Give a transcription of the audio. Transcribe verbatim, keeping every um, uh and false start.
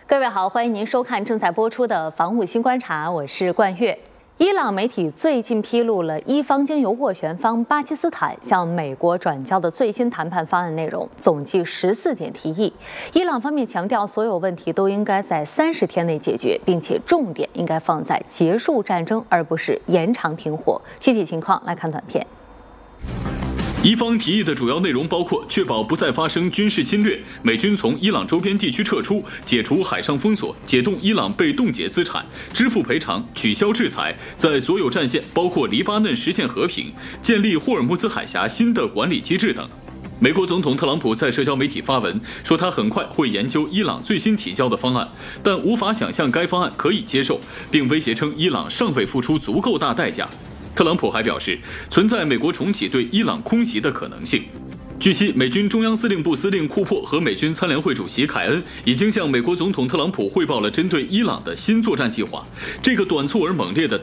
各位好，欢迎您收看正在播出的《防务新观察》，我是冠月。伊朗媒体最近披露了伊方经由斡旋方巴基斯坦向美国转交的最新谈判方案内容，总计十四点提议。伊朗方面强调，所有问题都应该在三十天内解决，并且重点应该放在结束战争，而不是延长停火。具体情况来看短片。 伊方提议的主要内容包括确保不再发生军事侵略，美军从伊朗周边地区撤出，解除海上封锁，解冻伊朗被冻结资产，支付赔偿，取消制裁，在所有战线，包括黎巴嫩实现和平，建立霍尔木兹海峡新的管理机制等。 美国总统特朗普在社交媒体发文说，他很快会研究伊朗最新提交的方案，但无法想象该方案可以接受，并威胁称伊朗尚未付出足够大代价。 特朗普还表示，存在美国重启对伊朗空袭的可能性。据悉，美军中央司令部司令库珀和美军参联会主席凯恩已经向美国总统特朗普汇报了针对伊朗的新作战计划。这个短促而猛烈的